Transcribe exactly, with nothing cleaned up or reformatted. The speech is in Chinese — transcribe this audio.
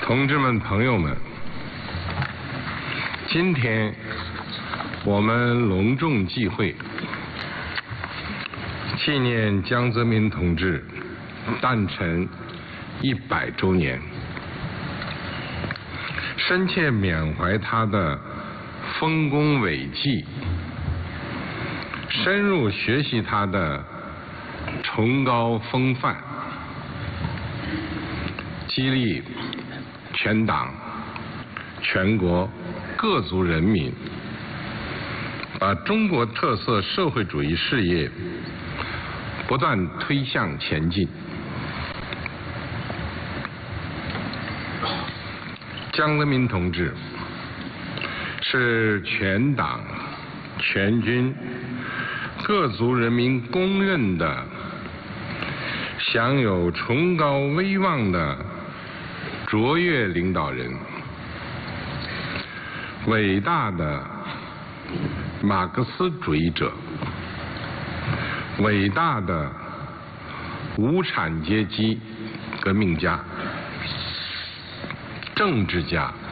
同志们、朋友们，今天我们隆重祭会，纪念江泽民同志诞辰一百周年，深切缅怀他的丰功伟绩，深入学习他的崇高风范，激励全党全国各族人民把中国特色社会主义事业不断推向前进。江泽民同志是全党全军各族人民公认的享有崇高威望的卓越领导人，伟大的马克思主义者，伟大的无产阶级革命家、政治家、